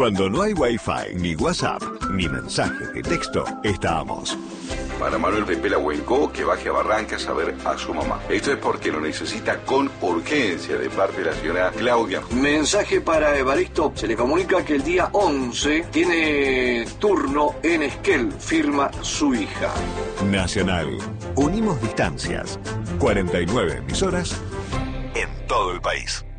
Cuando no hay Wi-Fi, ni WhatsApp, ni mensaje de texto, estamos. Para Manuel Pepela Huenco, que baje a Barrancas a ver a su mamá. Esto es porque lo necesita con urgencia de parte de la señora Claudia. Mensaje para Evaristo. Se le comunica que el día 11 tiene turno en Esquel. Firma su hija. Nacional. Unimos distancias. 49 emisoras en todo el país.